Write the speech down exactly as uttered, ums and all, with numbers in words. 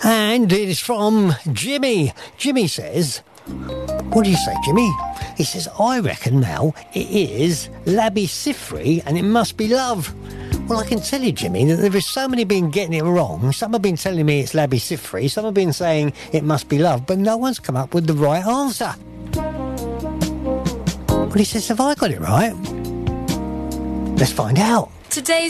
And it is from Jimmy. Jimmy says, what do you say, Jimmy? He says, I reckon, Mel, it is Labby Sifri and it must be love. Well, I can tell you, Jimmy, that there is so many been getting it wrong. Some have been telling me it's Labby Sifri, some have been saying it must be love, but no one's come up with the right answer. Well, he says, have I got it right? Let's find out. Today's